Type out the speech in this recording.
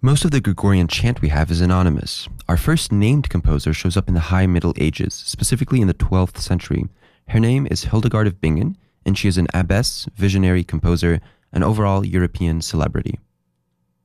Most of the Gregorian chant we have is anonymous. Our first named composer shows up in the High Middle Ages, specifically in the 12th century. Her name is Hildegard of Bingen, and she is an abbess, visionary composer, and overall European celebrity.